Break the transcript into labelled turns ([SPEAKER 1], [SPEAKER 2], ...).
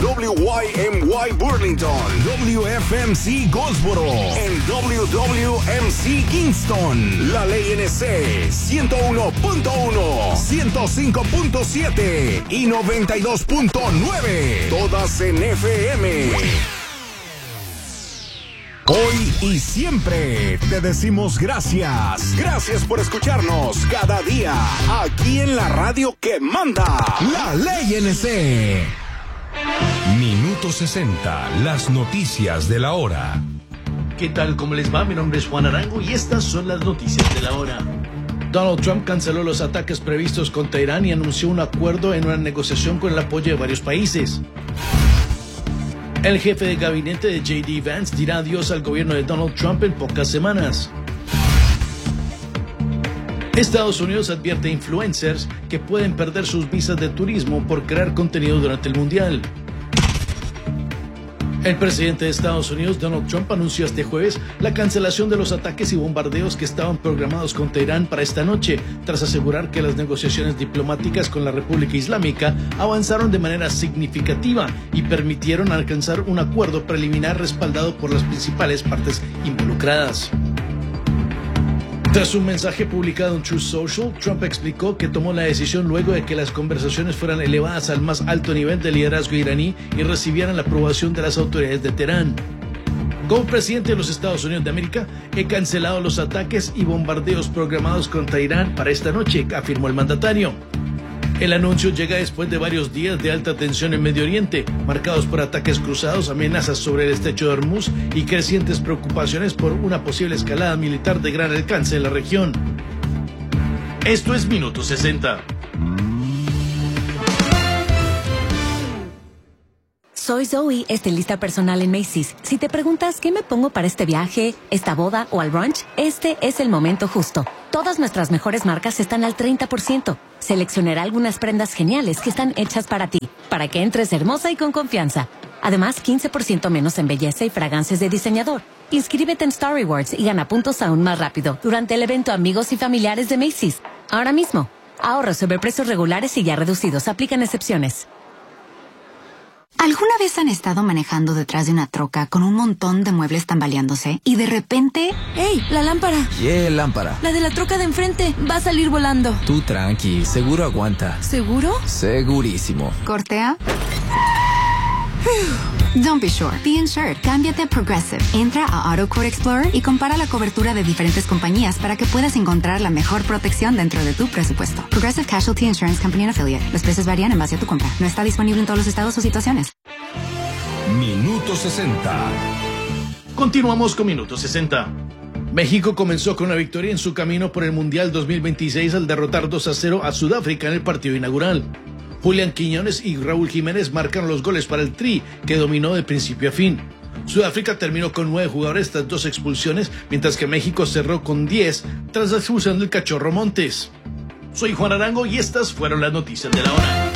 [SPEAKER 1] WYMY Burlington, WFMC Goldsboro, en WWMC Kingston, la ley NC 101.1, 105.7 y 92.9, todas en FM. Hoy y siempre te decimos gracias. Gracias por escucharnos cada día aquí en la radio que manda, la ley NC.
[SPEAKER 2] Minuto 60, las noticias de la hora.
[SPEAKER 3] ¿Qué tal? ¿Cómo les va? Mi nombre es Juan Arango y estas son las noticias de la hora. Donald Trump canceló los ataques previstos contra Irán y anunció un acuerdo en una negociación con el apoyo de varios países. El jefe de gabinete de J.D. Vance dirá adiós al gobierno de Donald Trump en pocas semanas. Estados Unidos advierte a influencers que pueden perder sus visas de turismo por crear contenido durante el Mundial. El presidente de Estados Unidos, Donald Trump, anunció este jueves la cancelación de los ataques y bombardeos que estaban programados contra Irán para esta noche, tras asegurar que las negociaciones diplomáticas con la República Islámica avanzaron de manera significativa y permitieron alcanzar un acuerdo preliminar respaldado por las principales partes involucradas. Tras un mensaje publicado en Truth Social, Trump explicó que tomó la decisión luego de que las conversaciones fueran elevadas al más alto nivel de liderazgo iraní y recibieran la aprobación de las autoridades de Teherán. Como presidente de los Estados Unidos de América, he cancelado los ataques y bombardeos programados contra Irán para esta noche, afirmó el mandatario. El anuncio llega después de varios días de alta tensión en Medio Oriente, marcados por ataques cruzados, amenazas sobre el estrecho de Hormuz y crecientes preocupaciones por una posible escalada militar de gran alcance en la región. Esto es Minuto 60.
[SPEAKER 4] Soy Zoe, estilista personal en Macy's. Si te preguntas qué me pongo para este viaje, esta boda o al brunch, este es el momento justo. Todas nuestras mejores marcas están al 30%. Seleccionaré algunas prendas geniales que están hechas para ti, para que entres hermosa y con confianza. Además, 15% menos en belleza y fragancias de diseñador. Inscríbete en Star Rewards y gana puntos aún más rápido durante el evento Amigos y Familiares de Macy's. Ahora mismo. Ahorros sobre precios regulares y ya reducidos. Aplican excepciones.
[SPEAKER 5] ¿Alguna vez han estado manejando detrás de una troca con un montón de muebles tambaleándose y de repente...
[SPEAKER 6] ¡Ey! ¡La lámpara!
[SPEAKER 7] ¿Qué lámpara?
[SPEAKER 6] La de la troca de enfrente. Va a salir volando.
[SPEAKER 7] Tú tranqui, seguro aguanta.
[SPEAKER 6] ¿Seguro?
[SPEAKER 7] Segurísimo.
[SPEAKER 5] ¿Cortea? Don't be sure. Be insured. Cámbiate a Progressive. Entra a AutoQuote Explorer y compara la cobertura de diferentes compañías para que puedas encontrar la mejor protección dentro de tu presupuesto. Progressive Casualty Insurance Company and Affiliate. Los precios varían en base a tu compra. No está disponible en todos los estados o situaciones.
[SPEAKER 2] Minuto 60.
[SPEAKER 3] Continuamos con Minuto 60. México comenzó con una victoria en su camino por el Mundial 2026 al derrotar 2-0 a Sudáfrica en el partido inaugural. Julián Quiñones y Raúl Jiménez marcaron los goles para el Tri, que dominó de principio a fin. Sudáfrica terminó con 9 jugadores tras 2 expulsiones, mientras que México cerró con 10 tras la expulsión del Cachorro Montes. Soy Juan Arango y estas fueron las noticias de la hora.